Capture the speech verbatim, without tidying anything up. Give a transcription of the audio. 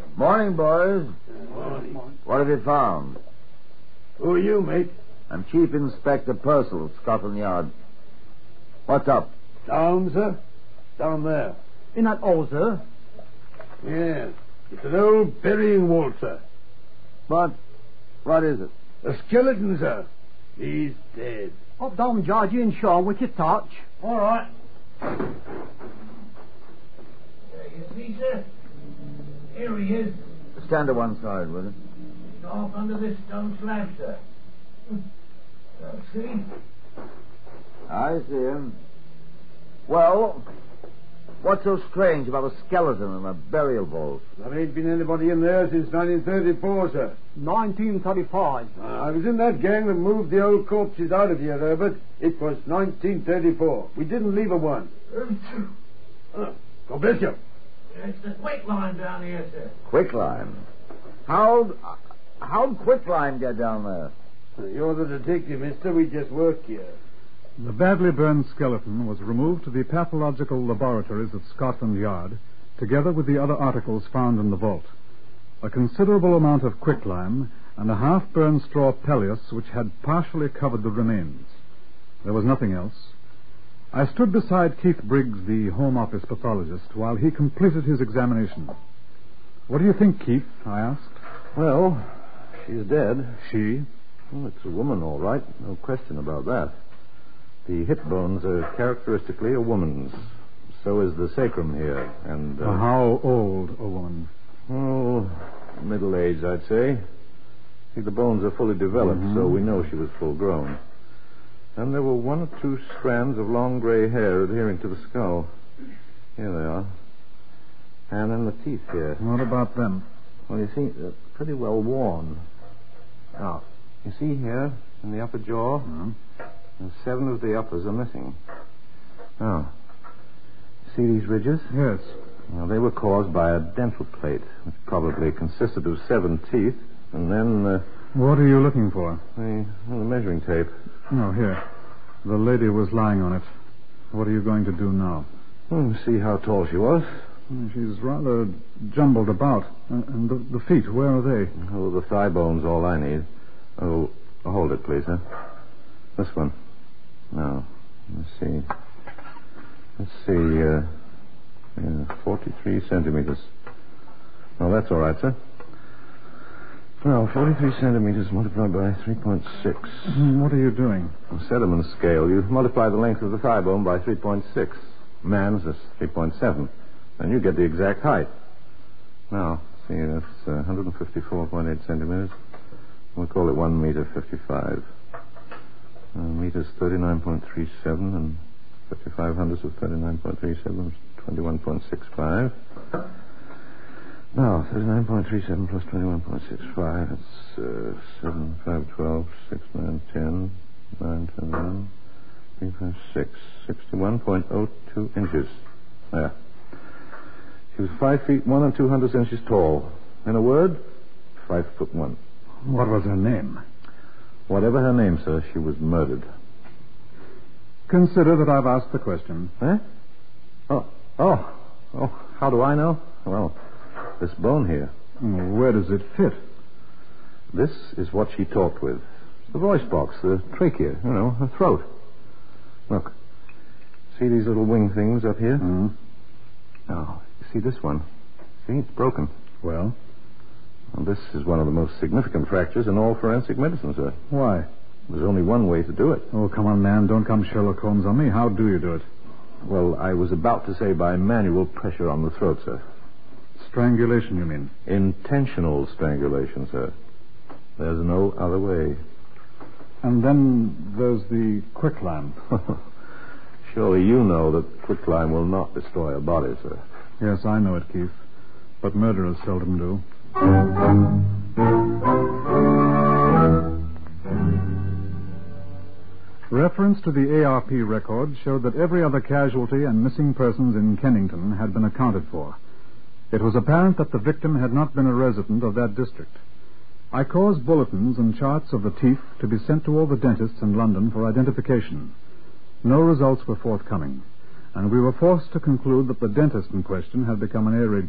Morning, boys. Morning. What have you found? Who are you, mate? I'm Chief Inspector Purcell at Scotland Yard. What's up? Down, sir? Down there. In that hole, sir? Yeah. It's an old burying vault, sir. What? What is it? A skeleton, sir. He's dead. Up down, Georgie and Sean with your torch. All right. There you see, sir. Here he is. Stand to one side, will you? He's off under this stone slab, sir. Well, see? I see him. Well, what's so strange about a skeleton in a burial vault? There ain't been anybody in there since nineteen thirty-four, sir. nineteen thirty-five. Uh, I was in that gang that moved the old corpses out of here, Herbert. It was nineteen thirty-four. We didn't leave a one. Uh, God bless you. It's the quicklime down here, sir. Quicklime? How'd, how'd Quicklime get down there? You're the detective, mister. We just work here. The badly burned skeleton was removed to the pathological laboratories at Scotland Yard, together with the other articles found in the vault. A considerable amount of quicklime and a half-burned straw pelleus which had partially covered the remains. There was nothing else. I stood beside Keith Briggs, the Home Office pathologist, while he completed his examination. What do you think, Keith? I asked. Well, she's dead. She? Well, it's a woman, all right. No question about that. The hip bones are characteristically a woman's. So is the sacrum here. And uh, how old a woman? Oh, middle-aged, I'd say. See, the bones are fully developed, mm-hmm. so we know she was full-grown. And there were one or two strands of long gray hair adhering to the skull. Here they are. And then the teeth here. What about them? Well, you see, they're pretty well worn. Now, you see here, in the upper jaw, mm-hmm. and seven of the uppers are missing. Now, see these ridges? Yes. Well, they were caused by a dental plate, which probably consisted of seven teeth, and then... Uh, what are you looking for? The, well, the measuring tape. Oh, here. The lady was lying on it. What are you going to do now? Well, see how tall she was. She's rather jumbled about. Uh, and the, the feet, where are they? Oh, the thigh bone's all I need. Oh, hold it, please, huh? This one. Now, let's see. Let's see, uh... Yeah, forty-three centimeters. Well, that's all right, sir. Well, forty-three centimeters multiplied by three point six. What are you doing? A sediment scale. You multiply the length of the thigh bone by three point six. Man's is three point seven. And you get the exact height. Now, see, that's uh, one hundred fifty-four point eight centimeters. We'll call it one meter fifty-five. Uh, meters thirty-nine point three seven, and fifty-five hundredths of thirty-nine point three seven is twenty-one point six five. Now, thirty-nine point three seven plus twenty-one point six five, it's uh, seven, five, twelve, six, nine, ten, nine, twenty-one, three, five, six, sixty-one point oh two inches. There. She was five feet one and two hundredths inches tall. In a word, five foot one. What was her name? Whatever her name, sir, she was murdered. Consider that I've asked the question. Eh? Oh, oh, oh, how do I know? Well, this bone here. Where does it fit? This is what she talked with. The voice box, the trachea, you know, her throat. Look. See these little wing things up here? Mm-hmm. Now, you see this one? See, it's broken. Well? Well, this is one of the most significant fractures in all forensic medicine, sir. Why? There's only one way to do it. Oh, come on, man. Don't come Sherlock Holmes on me. How do you do it? Well, I was about to say by manual pressure on the throat, sir. Strangulation, you mean? Intentional strangulation, sir. There's no other way. And then there's the quicklime. Surely you know that quicklime will not destroy a body, sir. Yes, I know it, Keith. But murderers seldom do. Reference to the A R P record showed that every other casualty and missing persons in Kennington had been accounted for. It was apparent that the victim had not been a resident of that district. I caused bulletins and charts of the teeth to be sent to all the dentists in London for identification. No results were forthcoming, and we were forced to conclude that the dentist in question had become an air raid